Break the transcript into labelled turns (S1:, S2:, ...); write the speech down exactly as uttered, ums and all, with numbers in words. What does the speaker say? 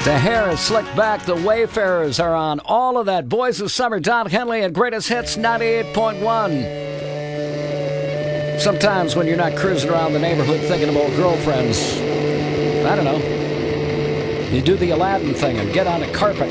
S1: The hair is slicked back. The Wayfarers are on all of that. Boys of Summer, Don Henley and Greatest Hits ninety-eight point one. Sometimes when you're not cruising around the neighborhood thinking about girlfriends, I don't know, you do the Aladdin thing and get on a carpet